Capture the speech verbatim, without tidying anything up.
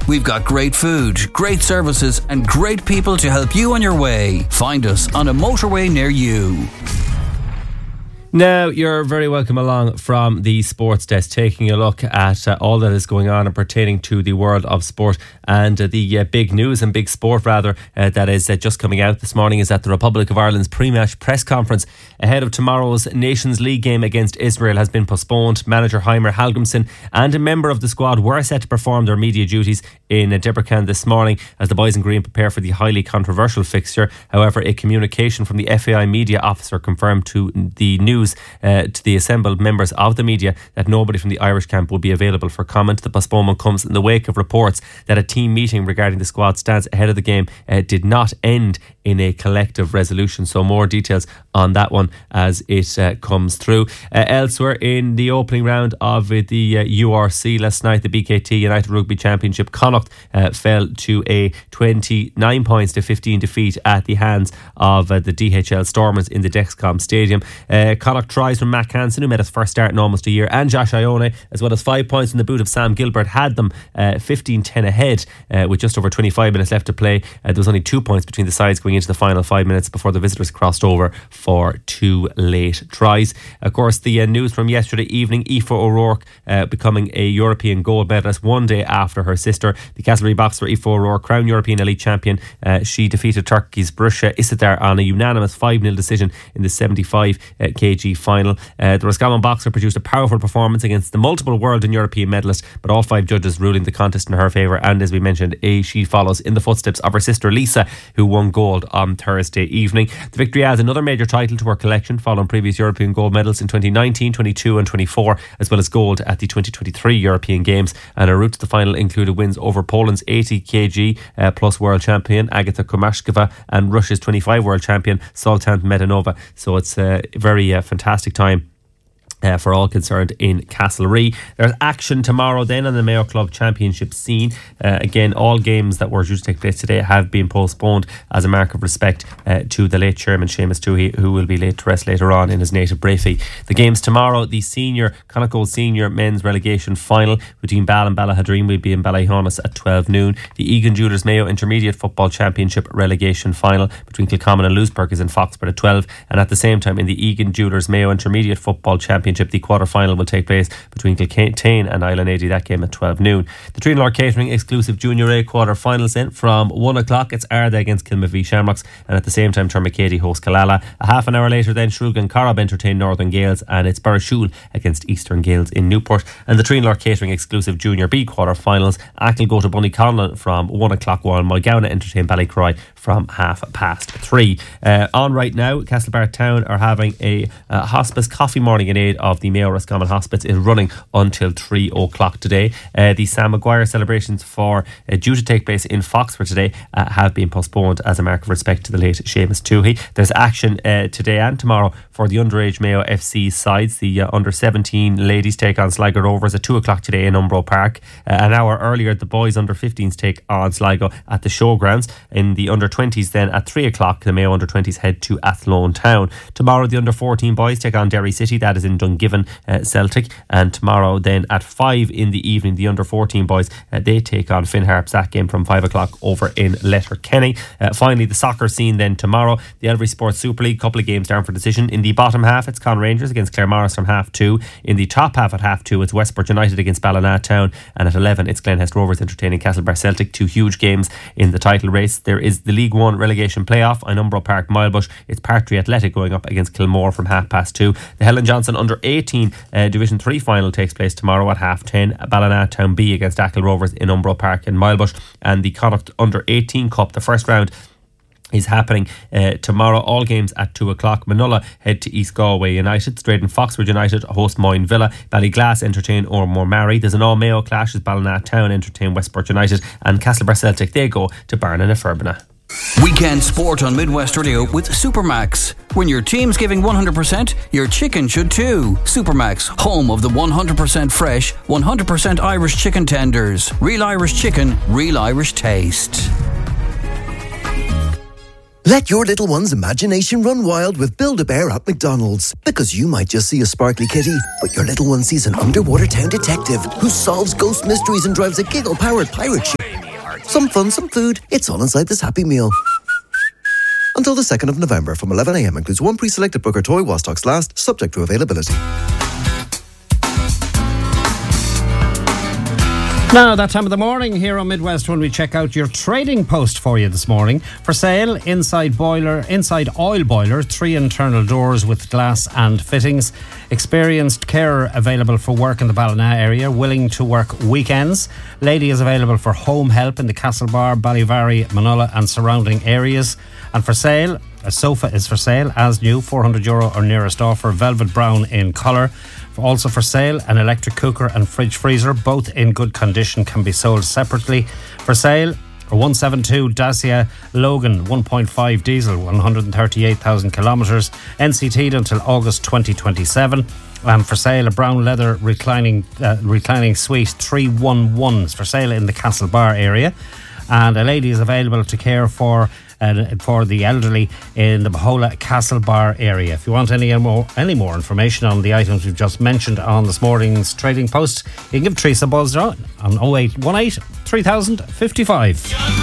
We've got great food, great services and great people to help you on your way. Find us on a motorway near you. Now, you're very welcome along from the sports desk, taking a look at uh, all that is going on and pertaining to the world of sport. And uh, the uh, big news and big sport, rather, uh, that is uh, just coming out this morning is that the Republic of Ireland's pre-match press conference ahead of tomorrow's Nations League game against Israel has been postponed. Manager Heimer Hallgrímsson and a member of the squad were set to perform their media duties in uh, Debrecen this morning as the boys in green prepare for the highly controversial fixture. However, a communication from the F A I media officer confirmed to the news Uh, to the assembled members of the media that nobody from the Irish camp will be available for comment. The postponement comes in the wake of reports that a team meeting regarding the squad stance ahead of the game uh, did not end in a collective resolution. So more details on that one as it uh, comes through. Uh, elsewhere, in the opening round of uh, the uh, U R C last night, the B K T United Rugby Championship, Connacht uh, fell to a twenty-nine points to fifteen defeat at the hands of uh, the D H L Stormers in the Dexcom Stadium. Uh, Connacht tries from Matt Hansen, who made his first start in almost a year, and Josh Ione, as well as five points in the boot of Sam Gilbert, had them uh, fifteen ten ahead uh, with just over twenty-five minutes left to play. Uh, there was only two points between the sides going into the final five minutes before the visitors crossed over for two late tries. Of course, the uh, news from yesterday evening, Aoife O'Rourke uh, becoming a European gold medalist one day after her sister. The Castlereagh boxer Aoife O'Rourke, crowned European elite champion. Uh, she defeated Turkey's Barışa Isidar on a unanimous five nil decision in the seventy-five kilograms final. Uh, the Roscommon boxer produced a powerful performance against the multiple world and European medalist, but all five judges ruling the contest in her favour. And as we mentioned, a, she follows in the footsteps of her sister Lisa, who won gold on Thursday evening. The victory adds another major title to her collection, following previous European gold medals in twenty nineteen, twenty-two and twenty-four, as well as gold at the twenty twenty-three European Games. And her route to the final included wins over Poland's eighty kilograms uh, plus world champion Agata Komashkova and Russia's twenty-five world champion Sultan Medanova. So it's a very uh, fantastic time Uh, for all concerned in Castlereagh. There's action tomorrow then on the Mayo Club Championship scene. Uh, again, all games that were due to take place today have been postponed as a mark of respect uh, to the late chairman Seamus Toohey, who will be laid to rest later on in his native Brafey. The games tomorrow, the senior Connacht senior men's relegation final between Ball and Ballahadreen will be in Ballyhonus at twelve noon. The Egan Jewelers Mayo Intermediate Football Championship relegation final between Kilcommon and Lewsburg is in Foxford at twelve, and at the same time in the Egan Jewelers Mayo Intermediate Football Championship, the quarter-final will take place between Kiltane and Island eighty, that game at twelve noon. The Tree Lord Catering exclusive Junior A quarter-finals then from one o'clock. It's Arda against Kilmavie Shamrocks, and at the same time Termacady hosts Killala. A half an hour later then Shrúgan Corrib entertain Northern Gales, and it's Barrashul against Eastern Gales in Newport. And the Tree Lord Catering exclusive Junior B quarter-finals, Achill go to Bunnyconlon from one o'clock, while Mulgowna entertain Ballycroy from half past three. Uh, on right now, Castlebar Town are having a uh, hospice coffee morning in aid of the Mayo Roscommon Hospice. Is running until three o'clock today. Uh, the Sam Maguire celebrations for uh, due to take place in Foxford today uh, have been postponed as a mark of respect to the late Seamus Toohey. There's action uh, today and tomorrow for the underage Mayo F C sides. The uh, under seventeen ladies take on Sligo Rovers at two o'clock today in Umbro Park. Uh, an hour earlier, the boys under fifteens take on Sligo at the Showgrounds. In the under twenties then at three o'clock, the Mayo under twenties head to Athlone Town. Tomorrow the under fourteen boys take on Derry City, that is in Dungiven uh, Celtic. And tomorrow then at five in the evening, the under fourteen boys, uh, they take on Finn Harps, that game from five o'clock over in Letterkenny. Uh, finally, the soccer scene then tomorrow, the Elvery Sports Super League, couple of games down for decision. In the bottom half, it's Con Rangers against Claremorris from half two. In the top half at half two, it's Westport United against Ballina Town, and at eleven it's Glenhest Rovers entertaining Castlebar Celtic. Two huge games in the title race. There is the League One relegation playoff in Umbro Park, Milebush. It's Partry Athletic going up against Kilmore from half past two. The Helen Johnson under eighteen uh, Division three final takes place tomorrow at half ten. Ballina Town B against Achill Rovers in Umbro Park in Milebush. And the Connacht under eighteen Cup, the first round, is happening uh, tomorrow. All games at two o'clock. Manulla head to East Galway United. Straight in Foxford United host Moyne Villa. Ballyglass entertain Ormore Mary. There's an all-Mayo clash as Ballina Town entertain Westport United, and Castlebar Celtic, they go to Barna Ferbana. Weekend sport on Midwest Radio with Supermax. When your team's giving one hundred percent, your chicken should too. Supermax, home of the one hundred percent fresh, one hundred percent Irish chicken tenders. Real Irish chicken, real Irish taste. Let your little one's imagination run wild with Build-A-Bear at McDonald's. Because you might just see a sparkly kitty, but your little one sees an underwater town detective who solves ghost mysteries and drives a giggle-powered pirate ship. Some fun, some food, it's all inside this Happy Meal. Until the second of November from eleven a m includes one pre-selected Booker toy while stocks last, subject to availability. Now, that time of the morning here on Midwest when we check out your trading post for you this morning. For sale, inside boiler, inside oil boiler, three internal doors with glass and fittings. Experienced carer available for work in the Ballina area, willing to work weekends. Lady is available for home help in the Castlebar, Ballyvarry, Manola and surrounding areas. And for sale, a sofa is for sale, as new, four hundred euro or nearest offer, velvet brown in colour. Also for sale, an electric cooker and fridge freezer, both in good condition, can be sold separately. For sale, a one seventy-two Dacia Logan one point five diesel, one hundred thirty-eight thousand kilometres, N C T'd until August twenty twenty-seven. And for sale, a brown leather reclining uh, reclining suite three one one is for sale in the Castlebar area. And a lady is available to care for Uh, for the elderly in the Mahola Castlebar area. If you want any more any more information on the items we've just mentioned on this morning's trading post, you can give Teresa a buzz on oh eight one eight, three thousand fifty-five.